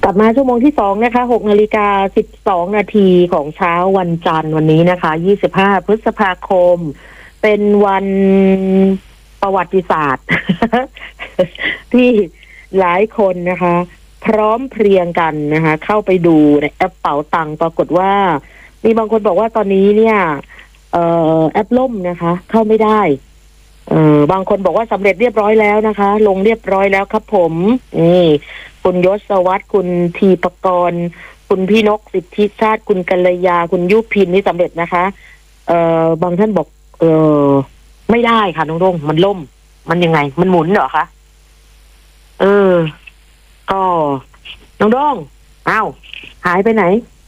กลับมาชั่วโมงที่2นะคะ6:12 นาทีของเช้าวันจันทร์วันนี้นะคะ25 พฤษภาคมเป็นวันประวัติศาสตร์ ที่หลายคนนะคะ พร้อมเพรียงกันนะคะ เข้าไปดูในแอปเป๋าตังค์ปรากฏว่ามีบางคนบอกว่าตอนนี้เนี่ยแอปล่มนะคะ เข้าไม่ได้บางคนบอกว่าสำเร็จเรียบร้อยแล้วนะคะ ลงเรียบร้อยแล้วครับผมนี่คุณยศวัฒน์คุณทีปกรณ์คุณพี่นกสิทธิชาติคุณกัลยาคุณยุพินนี่สำเร็จนะคะบางท่านบอกไม่ได้ค่ะน้องรงมันล่มมันยังไงมันหมุนเหรอคะก็น้องรงอ้าวหายไปไหน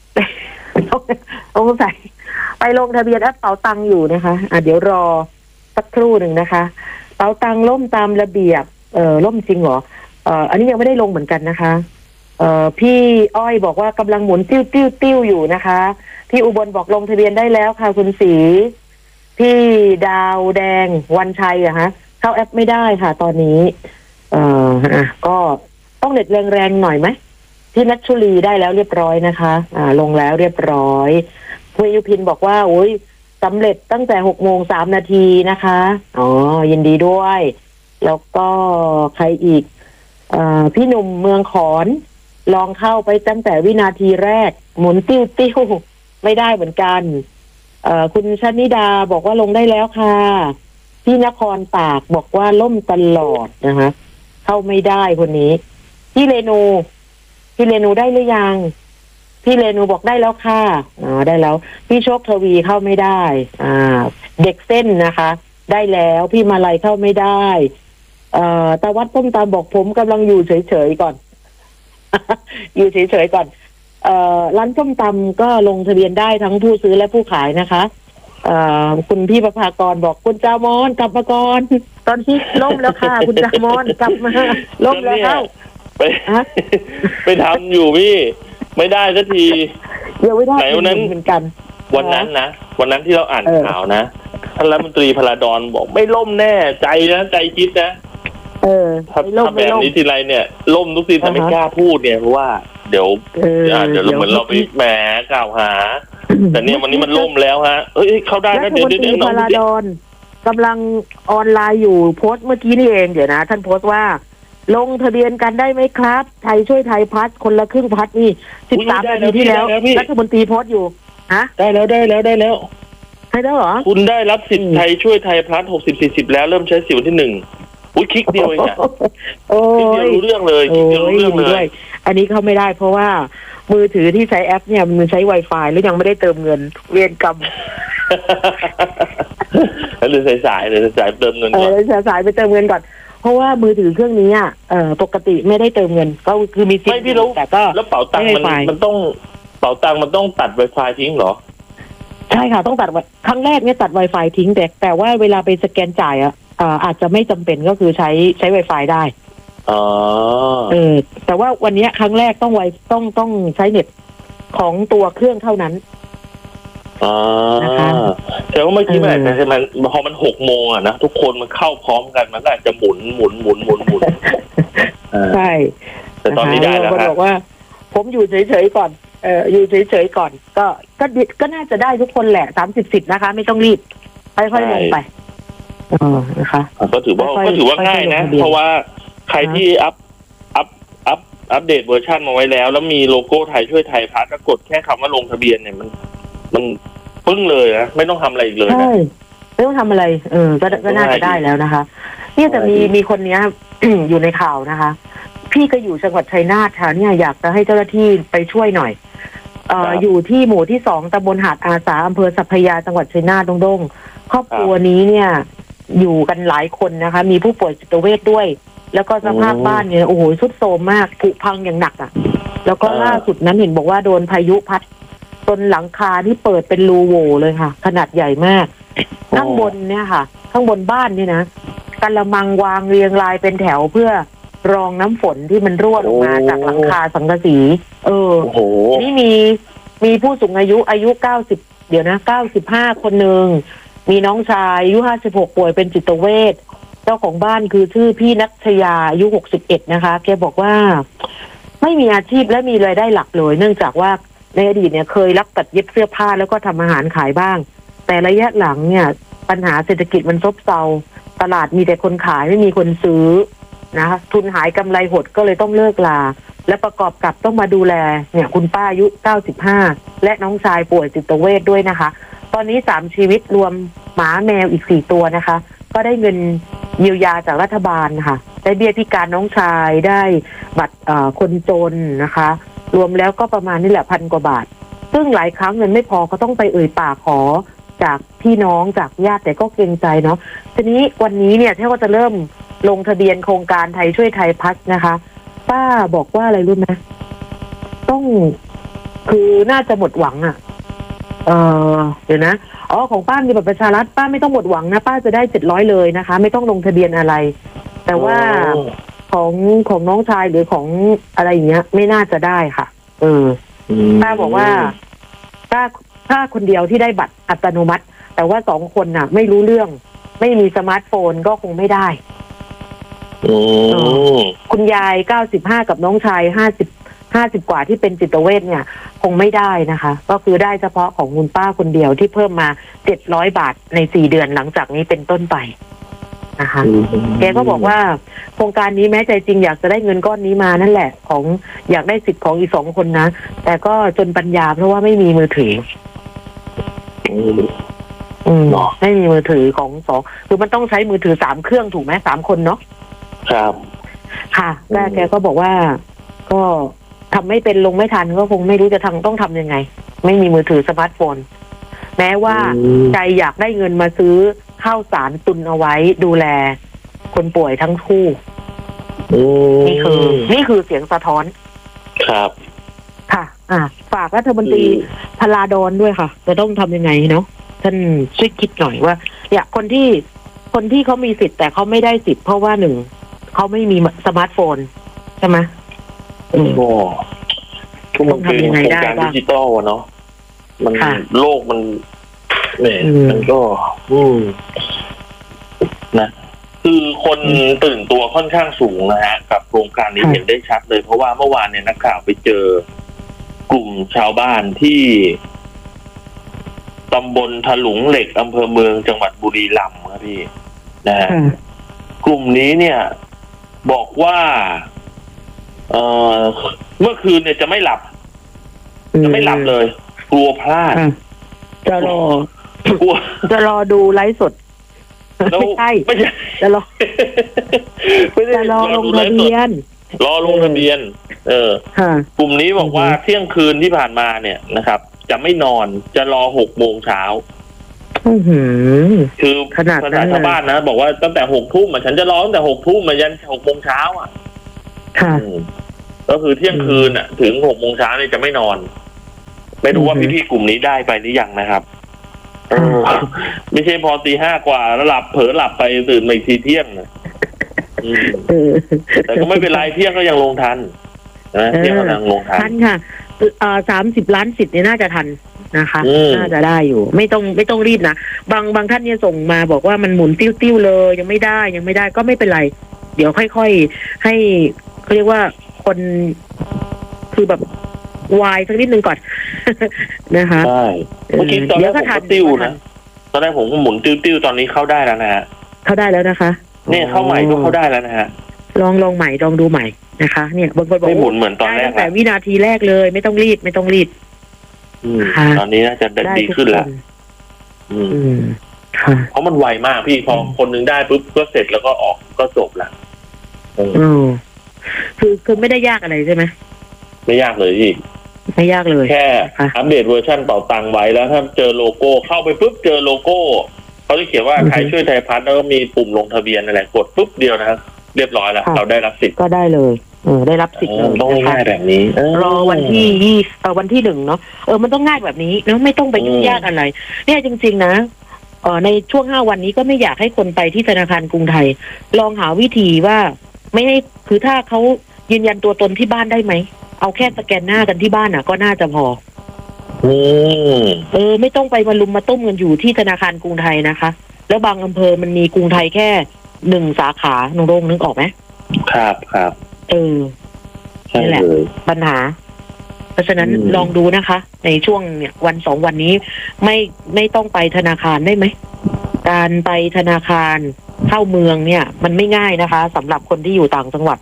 ต้องใส่ไปลงทะเบียนแอปเป๋าตังอยู่นะคะเดี๋ยวรอสักครู่หนึ่งนะคะเป๋าตังล่มตามระเบียบล่มจริงเหรออันนี้ยังไม่ได้ลงเหมือนกันนะคะพี่อ้อยบอกว่ากำลังหมุนติ้วอยู่นะคะพี่อุบลบอกลงทะเบียนได้แล้วค่ะคุณศรีพี่ดาวแดงวันชัยอะฮะเข้าแอปไม่ได้ค่ะตอนนี้ก็ต้องเน็ตแรงๆหน่อยไหมที่นัชชุลีได้แล้วเรียบร้อยนะคะลงแล้วเรียบร้อยคุณยุพินบอกว่าโอ้ยสำเร็จตั้งแต่6:03 นาทีนะคะยินดีด้วยแล้วก็ใครอีกพี่หนุ่มเมืองขอนลองเข้าไปตั้งแต่วินาทีแรกหมุนติ้วไม่ได้เหมือนกันคุณชนิดาบอกว่าลงได้แล้วค่ะพี่นครตากบอกว่าล่มตลอดนะคะเข้าไม่ได้คนนี้พี่เรนูได้หรือยังพี่เรนูบอกได้แล้วค่ะได้แล้วพี่โชคทวีเข้าไม่ได้เด็กเส้นนะคะได้แล้วพี่มาลัยเข้าไม่ได้ตาวัดต้มตาบอกผมกำลังอยู่เฉยๆก่อน อยู่เฉยๆก่อนร้านส้มตำก็ลงทะเบียนได้ทั้งผู้ซื้อและผู้ขายนะคะคุณพี่ประภากรบอกคุณจามอนกลับมาก่อนตอนที่ล่มแล้วค่ะ คุณจามอนกลับมาล่มแล้วไปทำอยู่พี่ไม่ได้สักทียังไม่ได้ไหนวันนั้นเหมือนกันวันนั้นที่เราอ่านข่าวนะท่านรัฐมนตรีพลาดอนบอกไม่ล่มแน่ใจนะใจคิดนะถ้าแบบนี้ทีไรเนี่ยล่มทุกทีแต่ไม่กล้าพูดเนี่ยเพราะว่าเดี๋ยวเหมือนเราไปแหมกล่าวหาแต่เนี่ยวันนี้มันล่มแล้วฮะเข้าได้นะเดี๋ยวพลาดอนกำลังออนไลน์อยู่โพสต์เมื่อกี้นี่เองเดี๋ยวนะท่านโพสต์ว่าลงทะเบียนกันได้ไหมครับไทยช่วยไทยพัฒน์คนละครึ่งพัฒน์นี่13 นาทีที่แล้วรัฐมนตรีโพสต์อยู่ฮะได้แล้วให้แล้วเหรอคุณได้รับสิทธิ์ไทยช่วยไทยพัฒน์60-40แล้วเริ่มใช้สิทธิ์วันที่1คลิกเดียวเองอ่ะคลิกเดียวรู้เรื่องเลยอันนี้เข้าไม่ได้เพราะว่ามือถือที่ใช้แอปเนี่ยมันใช้ Wi-Fi แล้วยังไม่ได้เติมเงินเวียนกรรมหรือสายเติมเงินก่อนสายไปเติมเงินก่อนเพราะว่ามือถือเครื่องนี้ปกติไม่ได้เติมเงินก็คือมีสิทธิ์แต่ก็แล้วเป๋าตังค์มันต้องเป๋าตังค์มันต้องตัด Wi-Fi ทิ้งเหรอใช่ค่ะต้องตัดครั้งแรกเนี่ยตัด Wi-Fi ทิ้งแต่ว่าเวลาไปสแกนจ่ายอาจจะไม่จำเป็นก็คือใช้ Wi-Fi ได้แต่ว่าวันนี้ครั้งแรกต้องใช้เน็ตของตัวเครื่องเท่านั้นนะคะแต่ว่าเมื่อกี้มันพอมัน6 โมงนะทุกคนมันเข้าพร้อมกันมันก็อาจจะหมุนใช่แต่ตอนนี้ได้แล้วครับบอกว่าผมอยู่เฉยๆก่อนอยู่เฉยๆก่อนก็น่าจะได้ทุกคนแหละ30-10นะคะไม่ต้องรีบค่อยๆลงไปนะคะก็ถือว่าง่ายนะเพราะว่าใครที่อัปเดตเวอร์ชันมาไว้แล้วมีโลโก้ไทยช่วยไทยพัฒน์ก็กดแค่คำว่าลงทะเบียนเนี่ยมันปึ้งเลยนะไม่ต้องทำอะไรอีกเลยนะไม่ต้องทำอะไรก็น่าจะได้แล้วนะคะเนี่ยแต่มีคนเนี้ย อยู่ในข่าวนะคะพี่ก็อยู่จังหวัดชัยนาทค่ะเนี่ยอยากจะให้เจ้าหน้าที่ไปช่วยหน่อยอยู่ที่หมู่ที่2ตำบลหาดอาสาอำเภอสัพพยาจังหวัดชัยนาทดงครอบครัวนี้เนี่ยอยู่กันหลายคนนะคะมีผู้ป่วยจิตเวชด้วยแล้วก็สภาพบ้านเนี่ยโอ้โหทรุดโทรมมากผุพังอย่างหนักแล้วก็ล่าสุดนั้นเห็นบอกว่าโดนพายุพัดจนหลังคาที่เปิดเป็นรูโหว่เลยค่ะขนาดใหญ่มากข้างบนเนี่ยค่ะข้างบนบ้านนี่นะกะละมังวางเรียงรายเป็นแถวเพื่อรองน้ำฝนที่มันรั่วลงมาจากหลังคาสังกะสีนี่มีผู้สูงอายุ9095คนหนึ่งมีน้องชายอายุ56ป่วยเป็นจิตเวชเจ้าของบ้านคือชื่อพี่นัชยาอายุ61นะคะแกบอกว่าไม่มีอาชีพและมีรายได้หลักเลยเนื่องจากว่าในอดีตเนี่ยเคยรับตัดเย็บเสื้อผ้าแล้วก็ทำอาหารขายบ้างแต่ระยะหลังเนี่ยปัญหาเศรษฐกิจมันซบเซาตลาดมีแต่คนขายไม่มีคนซื้อนะคะทุนหายกำไรหดก็เลยต้องเลิกลาและประกอบกับต้องมาดูแลเนี่ยคุณป้าอายุ95และน้องชายป่วยจิตเวชด้วยนะคะตอนนี้3ชีวิตรวมหมาแมวอีก4ตัวนะคะก็ได้เงินเยียวยาจากรัฐบาลค่ะได้เบี้ยพิการน้องชายได้บัตรคนจนนะคะรวมแล้วก็ประมาณนี่แหละ1,000 กว่าบาทซึ่งหลายครั้งเงินไม่พอเขาต้องไปเอ่ยปากขอจากพี่น้องจากญาติแต่ก็เกรงใจเนาะทีนี้วันนี้เนี่ยที่เขาจะเริ่มลงทะเบียนโครงการไทยช่วยไทยพัฒน์นะคะป้าบอกว่าอะไรรู้ไหมต้องคือน่าจะหมดหวังอ่ะเดี๋ยวนะของป้ามีบัตรประชารัฐป้าไม่ต้องหมดหวังนะป้าจะได้700เลยนะคะไม่ต้องลงทะเบียนอะไรแต่ว่าของน้องชายหรือของอะไรอย่างเงี้ยไม่น่าจะได้ค่ะป้าบอกว่าป้าคนเดียวที่ได้บัตรอัตโนมัติแต่ว่า2 คนน่ะไม่รู้เรื่องไม่มีสมาร์ทโฟนก็คงไม่ได้คุณยาย95กับน้องชาย50กว่าที่เป็นจิตเวชเนี่ยคงไม่ได้นะคะก็คือได้เฉพาะของคุณป้าคนเดียวที่เพิ่มมา700 บาทใน4 เดือนหลังจากนี้เป็นต้นไปนะคะแกก็บอกว่าโครงการนี้แม้ใจจริงอยากจะได้เงินก้อนนี้มานั่นแหละของอยากได้สิทธิ์ของอีก2 คนนะแต่ก็จนปัญญาเพราะว่าไม่มีมือถือไม่มีมือถือของ2คือมันต้องใช้มือถือ3 เครื่องถูกไหม3 คนเนาะครับค่ะแกก็บอกว่าก็ทำไม่เป็นลงไม่ทันก็คงไม่รู้จะต้องทำยังไงไม่มีมือถือสมาร์ทโฟนแม้ว่าใจอยากได้เงินมาซื้อข้าวสารตุนเอาไว้ดูแลคนป่วยทั้งคู่นี่คือเสียงสะท้อนครับค่ะฝากรัฐมนตรีพลาดอนด้วยค่ะจะต้องทำยังไงเนาะท่านช่วยคิดหน่อยว่าเนี่ยคนที่เขามีสิทธิ์แต่เขาไม่ได้สิทธิ์เพราะว่า1เขาไม่มีสมาร์ทโฟนใช่ไหมต้องทำยังไงได้บ้างดิจิตอลเนาะมันโลกมันเนี่ยมันก็นะคือคนตื่นตัวค่อนข้างสูงนะฮะกับโครงการนี้เห็นได้ชัดเลยเพราะว่าเมื่อวานเนี่ยนักข่าวไปเจอกลุ่มชาวบ้านที่ตำบลถลุงเหล็กอำเภอเมืองจังหวัดบุรีรัมย์ครับพี่นะฮะกลุ่มนี้เนี่ยบอกว่าเมื่อคืนเนี่ยจะไม่หลับเลยกลัวพลาดจะรอดูไลฟ์สดไม่ใช่จะรอลงทะเบียนกลุ่มนี้บอกว่าเที่ยงคืนที่ผ่านมาเนี่ยนะครับจะไม่นอนจะรอ6 โมงเช้าคือภาษาชาวบ้านนะบอกว่าตั้งแต่6 ทุ่มฉันจะรอตั้งแต่6 ทุ่มยัน6 โมงเช้าก็คือเที่ยงคืนถึง6 โมงเช้าเนี่ยจะไม่นอนไม่รู้ว่าพี่ๆกลุ่มนี้ได้ไปหรือยังนะครับไม่ใช่พอตี 5 กว่าแล้วเผลอหลับไปตื่นมาอีกทีเที่ยงแต่ก็ไม่เป็นไรเที่ยงก็ยังลงทันนะเที่ยงก็ยังลงทันค่ะ30 ล้านสิทธิ์เนี่ยน่าจะทันนะคะน่าจะได้อยู่ไม่ต้องรีบนะบางท่านเนี่ยส่งมาบอกว่ามันหมุนติ้วๆเลยยังไม่ได้ก็ไม่เป็นไรเดี๋ยวค่อยๆให้เขาเรียกว่าคนคือแบบวายสักนิดนึงก่อนนะคะใช่เมื่อกี้ตอนแรกผมก็ติ้วนะตอนแรกผมก็หมุนติ้วตอนนี้เข้าได้แล้วนะฮะเข้าได้แล้วนะคะเนี่ยเข้าใหม่ก็เข้าได้แล้วนะฮะลองใหม่ลองดูใหม่นะคะเนี่ยบางคนบอกไม่หมุนเหมือนตอนแรกแต่วินาทีแรกเลยไม่ต้องรีบตอนนี้น่าจะดีขึ้นแล้วเพราะมันไวมากพี่พอคนนึงได้ปุ๊บก็เสร็จแล้วก็ออกก็จบละคือไม่ได้ยากอะไรใช่ไหมไม่ยากเลยพี่ไม่ยากเลยแค่อัปเดตเวอร์ชันเป่าตังไว้แล้วถ้าเจอโลโก้เข้าไปปุ๊บเจอโลโก้เขาจะเขียนว่าใครช่วยไทยพัฒน์แล้วก็มีปุ่มลงทะเบียนอะไรกดปุ๊บเดียวนะครับเรียบร้อยแล้วเราได้รับสิทธิ์ก็ได้เลยได้รับสิทธิ์เลยต้องง่ายแบบนี้รอวันที่วันที่1เนาะมันต้องง่ายแบบนี้เนาะไม่ต้องไปยุ่งยากอะไรเนี่ยจริงๆนะในช่วง5 วันนี้ก็ไม่อยากให้คนไปที่ธนาคารกรุงไทยลองหาวิธีว่าไม่ให้คือถ้าเขายืนยันตัวตนที่บ้านได้ไหมเอาแค่สแกนหน้ากันที่บ้านก็น่าจะพอไม่ต้องไปมาลุมมาตุ้มกันอยู่ที่ธนาคารกรุงไทยนะคะแล้วบางอำเภอมันมีกรุงไทยแค่1 สาขาหนูโรงนึกออกไหมครับใช่นี่แหละปัญหา เพราะฉะนั้นลองดูนะคะ ในช่วงเนี่ยวัน2 วันนี้ไม่ต้องไปธนาคารได้ไหมการไปธนาคารเข้าเมืองเนี่ย มันไม่ง่ายนะคะสำหรับคนที่อยู่ต่างจังหวัด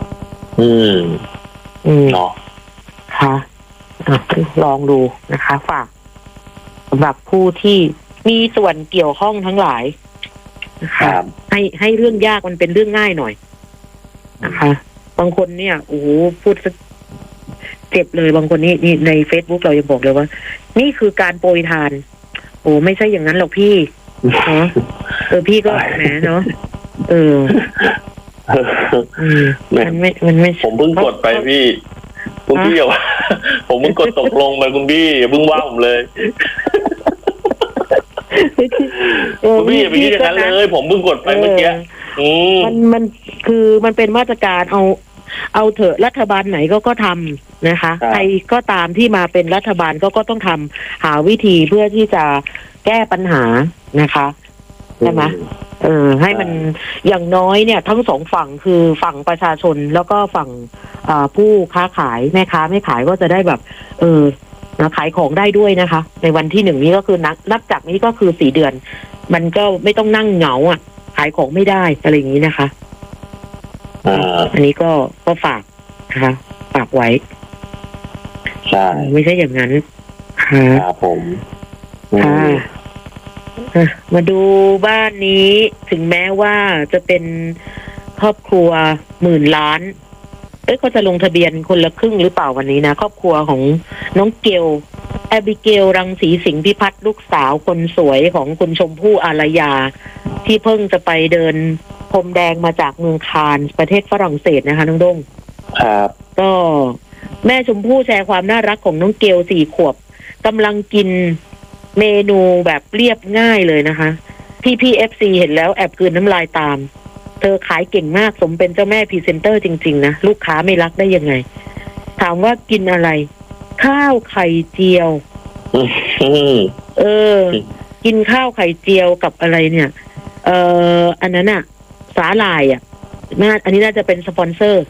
เนาะค่ะลองดูนะคะฝากสำหรับผู้ที่มีส่วนเกี่ยวข้องทั้งหลายนะคะให้เรื่องยากมันเป็นเรื่องง่ายหน่อยนะคะบางคนเนี่ยโอ้โหพูดเจ็บเลยบางคนนี่ใน Facebook เรายังบอกเลยว่านี่คือการโปรยทานโอ้ไม่ใช่อย่างนั้นหรอกพี่พี่ก็แหมเนาะมันไม่ผมเพิ่งกดไปพี่คุณพี่อย่าว่าผมเพิ่งกดตกลงไปคุณพี่อย่าเพิ่งว่าผมเลยคุณพี่อย่าไปคิดอย่างนั้นเลยผมเพิ่งกดไปเมื่อกี้มันคือมันเป็นมาตรการเอาเถอะรัฐบาลไหนก็ทำนะคะใครก็ตามที่มาเป็นรัฐบาลก็ต้องทำหาวิธีเพื่อที่จะแก้ปัญหานะคะใช่ไหมให้มันอย่างน้อยเนี่ยทั้งสองฝั่งคือฝั่งประชาชนแล้วก็ฝั่งผู้ค้าขายแม่ค้าไม่ขายก็จะได้แบบขายของได้ด้วยนะคะในวันที่1นี้ก็คือนับจากนี้ก็คือ4 เดือนมันก็ไม่ต้องนั่งเหงาขายของไม่ได้อะไรอย่างนี้นะคะอันนี้ก็ฝากนะคะฝากไว้ใช่ไม่ใช่อย่างนั้นครับผมมาดูบ้านนี้ถึงแม้ว่าจะเป็นครอบครัว10,000 ล้านเขาจะลงทะเบียนคนละครึ่งหรือเปล่าวันนี้นะครอบครัวของน้องเกลแอบิเกลรังสีสิงห์พิพัฒน์ลูกสาวคนสวยของคุณชมพู่อารยาที่เพิ่งจะไปเดินพรมแดงมาจากเมืองคานส์ประเทศฝรั่งเศสนะคะน้องด้งครับก็แม่ชมพู่แชร์ความน่ารักของน้องเกล4 ขวบกำลังกินเมนูแบบเรียบง่ายเลยนะคะพี่FCเห็นแล้วแอบกลืนน้ำลายตามเธอขายเก่งมากสมเป็นเจ้าแม่พรีเซนเตอร์จริงๆนะลูกค้าไม่รักได้ยังไงถามว่ากินอะไรข้าวไข่เจียวกินข้าวไข่เจียวกับอะไรเนี่ยอันนั้นอะสาหร่ายอันนี้น่าจะเป็นสปอนเซอร์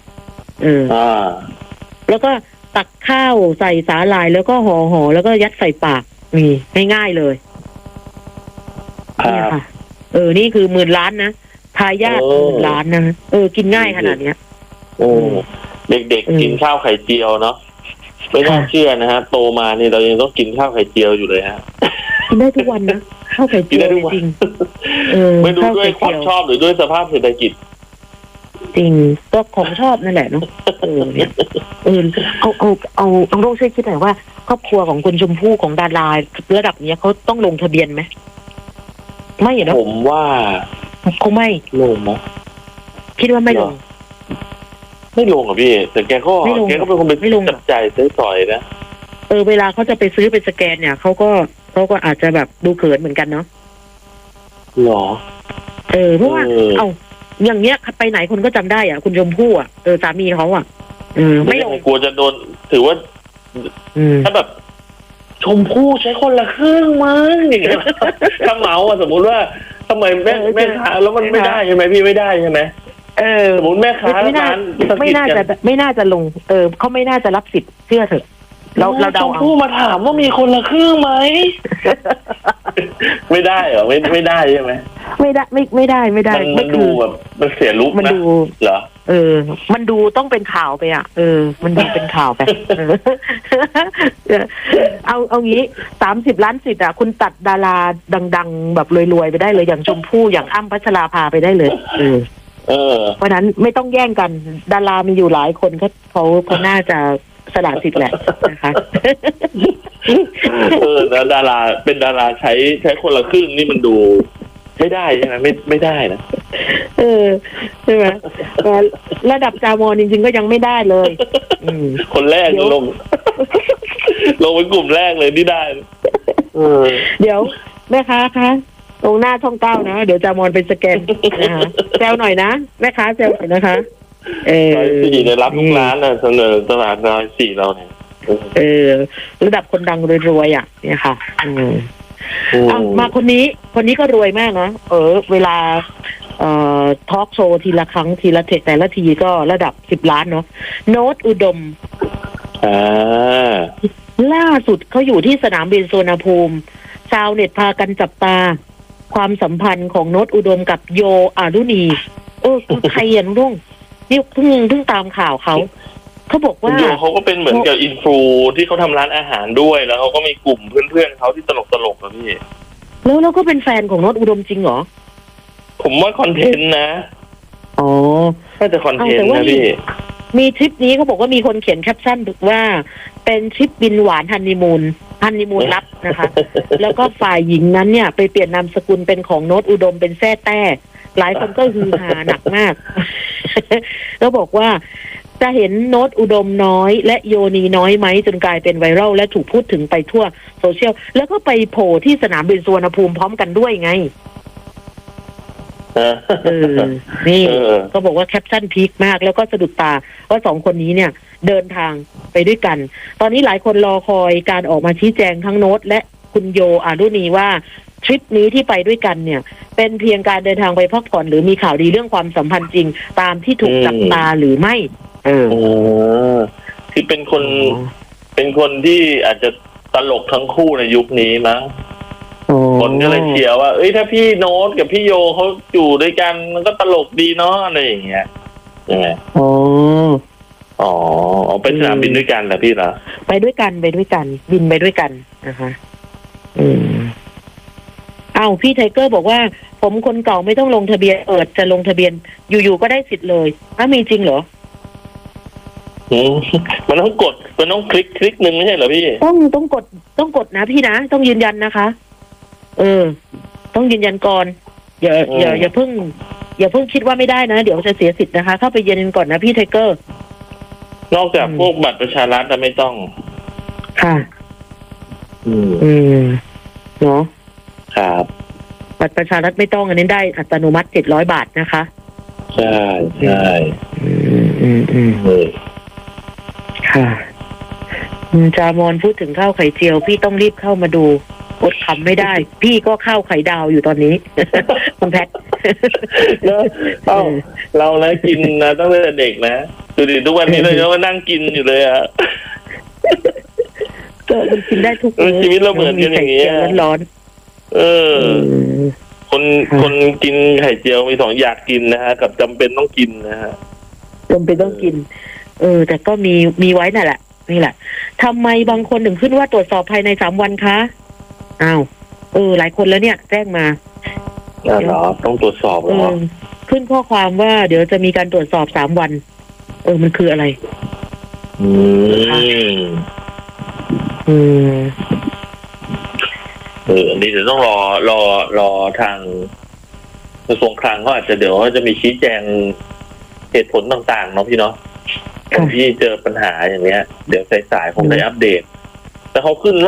แล้วก็ตักข้าวใส่สาหร่ายแล้วก็ห่อแล้วก็ยัดใส่ปากนี่ง่ายๆเลยนี่ค่ะนี่คือ10,000 ล้านนะทายาท10,000 ล้านนะกินง่ายขนาดเนี้ยเด็กๆกินข้าวไข่เจียวเนาะไม่น่าเชื่อนะฮะโตมานี่เรายังต้องกินข้าวไข่เจียวอยู่เลยฮะกินได้ทุกวันนะข้าวไข่เจียวจริงไม่รู้ด้วยความชอบหรือด้วยสภาพเศรษฐกิจจริงก็ของชอบนั่นแหละเนาะเนี่ยเอาโรคช่วยคิดหน่อยว่าครอบครัวของคุณชมพู่ของดาราระดับนี้เขาต้องลงทะเบียนไหมไม่เนาะผมว่าเขาไม่ลงนะคิดว่าไม่ลงอ่ะพี่แต่แกก็เป็นคนไม่ลงจับใจซื้อสอยนะเวลาเขาจะไปซื้อไปสแกนเนี่ยเขาก็อาจจะแบบดูเขินเหมือนกันเนาะหรอเพราะว่าอย่างเงี้ยไปไหนคนก็จำได้คุณชมพู่สามีเขาไม่ลงกลัวจะโดนถือว่าถ้าแบบชมพู่ใช้คนละครึ่งมั้งอย่างเงี้ยถ้าเหมาสมมุติว่าทำไมแม่ค้าแล้วมันไม่ได้ใช่ไหมพี่ไม่ได้ใช่ไหมสมมติแม่ค้าร้านไม่น่าจะลงเขาไม่น่าจะรับสิทธิ์เชื่อเถอะเราเดาเอาชมพู่มาถามว่ามีคนละครึ่งไหมไม่ได้เหรอไม่ได้ใช่ไหมไม่ได้มันดูแบบมันเสียลุคมันดูเหรอมันดูต้องเป็นข่าวไปมันดูเป็นข่าวไปเอางี้30 ล้านสิทธิ์คุณตัดดาราดังๆแบบรวยๆไปได้เลยอย่างชมพู่อย่างอ้ำพัชราภาไปได้เลยเพราะนั้นไม่ต้องแย่งกันดารามีอยู่หลายคนเขาน่าจะสละสิทธิ์แหละนะคะแล้วดาราเป็นดาราใช้คนละครึ่งนี่มันดูไม่ได้ใช่ไหมไม่ได้นะใช่ไหมระดับจามอนจริงๆก็ยังไม่ได้เลยคนแรกลงเป็นกลุ่มแรกเลยที่ได้เดี๋ยวแม่ค้าคะตรงหน้าช่อง9นะเดี๋ยวจามอนเป็นสแกนนะคะแซวหน่อยนะแม่ค้าแซวหน่อยนะคะ 104ได้รับทุกร้านเสนอตลาด104เราเนี่ยระดับคนดังรวยๆเนี่ยค่ะมาคนนี้ก็รวยมากนะเวลาทอล์กโชว์ทีละครั้งทีละแต่ละทีก็ระดับ10 ล้านเนาะโน้ตอุดมล่าสุดเขาอยู่ที่สนามบินสุวรรณภูมิชาวเน็ตพากันจับตาความสัมพันธ์ของโน้ตอุดมกับโยอารุณีคือใครอ่ะนุ่งนี่เพิ่งตามข่าวเขาบอกว่าโยเขาก็เป็นเหมือนกับอินฟลูที่เขาทำร้านอาหารด้วยแล้วเขาก็มีกลุ่มเพื่อนๆเขาที่ตลกนะพี่แล้วก็เป็นแฟนของโน้ตอุดมจริงเหรอผมว่าคอนเทนต์นะน่าจะคอนเทนต์นะพี่มีทริปนี้เขาบอกว่ามีคนเขียนแคปชั่นว่าเป็นทริปบินหวานฮันนีมูนลับนะคะ แล้วก็ฝ่ายหญิงนั้นเนี่ยไปเปลี่ยนนามสกุลเป็นของโน้ตอุดมเป็นแซ่แต้หลายคนก็ฮือฮาหนักมาก แล้วบอกว่าจะเห็นโน้ตอุดมน้อยและโยนีน้อยไหมจนกลายเป็นไวรัลและถูกพูดถึงไปทั่วโซเชียลแล้วก็ไปโผล่ที่สนามบินสุวรรณภูมิพร้อมกันด้วยไงนี่ก็บอกว่าแคปชั่นพีคมากแล้วก็สะดุดตาว่า2 คนนี้เนี่ยเดินทางไปด้วยกันตอนนี้หลายคนรอคอยการออกมาชี้แจงทั้งโน้ตและคุณโยอารุณีว่าทริปนี้ที่ไปด้วยกันเนี่ยเป็นเพียงการเดินทางไปพักผ่อนหรือมีข่าวดีเรื่องความสัมพันธ์จริงตามที่ถูกจับตาหรือไม่คือเป็นคนที่อาจจะตลกทั้งคู่ในยุคนี้มั้งคนก็เลยเชียร์ว่าถ้าพี่โน้ตกับพี่โยเขาอยู่ด้วยกันมันก็ตลกดีเนาะอะไรอย่างเงี้ยใช่ไหมไปสนามบินด้วยกันเหรอพี่เหรอไปด้วยกันบินไปด้วยกันนะคะพี่ไทเกอร์บอกว่าผมคนเก่าไม่ต้องลงทะเบียนจะลงทะเบียนอยู่ๆก็ได้สิทธิ์เลยมีจริงเหรอมันต้องกดมันต้องคลิกนึงไม่ใช่เหรอพี่ต้องกดนะพี่นะต้องยืนยันนะคะต้องยืนยันก่อนอย่าเพิ่งคิดว่าไม่ได้นะเดี๋ยวจะเสียสิทธิ์นะคะเข้าไปยืนยันก่อนนะพี่ไทเกอร์นอกจากพวกบัตรประชารัฐไม่ต้องค่ะเนาะครับบัตรประชารัฐไม่ต้องอันนี้ได้อัตโนมัติ700 บาทนะคะใช่ค่ะจามอนพูดถึงข้าวไข่เจียวพี่ต้องรีบเข้ามาดูอดขำไม่ได้พี่ก็ข้าวไข่ดาวอยู่ตอนนี้คุณแพทเรานะกินนะตั้งแต่เด็กนะดูดิทุกวันนี้เราก็นั่งกินอยู่เลยอ่ะมันกินได้ทุกชีวิตเราเหมือนกันอย่างเงี้ยร้อนคนกินไข่เจียวมี2 อยากกินนะฮะกับจำเป็นต้องกินนะฮะจำเป็นต้องกินแต่ก็มีไว้นั่นแหละนี่แหละทำไมบางคนถึงขึ้นว่าตรวจสอบภายใน3 วันคะหลายคนแล้วเนี่ยแจ้งมาเหรอต้องตรวจสอบเหรอขึ้นข้อความว่าเดี๋ยวจะมีการตรวจสอบ3 วันมันคืออะไรอันนี้เดี๋ยวต้องรอทางกระทรวงคลังเขาอาจจะเดี๋ยวจะมีชี้แจงเหตุผลต่างๆเนาะพี่เนาะคนที่เจอปัญหาอย่างเนี้ยเดี๋ยวสายๆคงได้อัปเดตแต่เขาขึ้นว่า